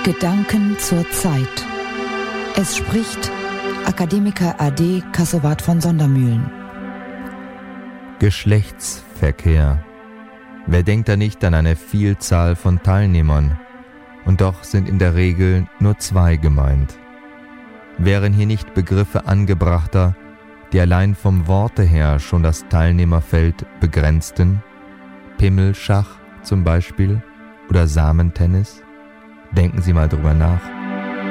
Gedanken zur Zeit. Es spricht Akademiker AD Kassowat von Sondermühlen. Geschlechtsverkehr. Wer denkt da nicht an eine Vielzahl von Teilnehmern? Und doch sind in der Regel nur 2 gemeint. Wären hier nicht Begriffe angebrachter, die allein vom Worte her schon das Teilnehmerfeld begrenzten? Pimmelschach zum Beispiel oder Samentennis? Denken Sie mal drüber nach.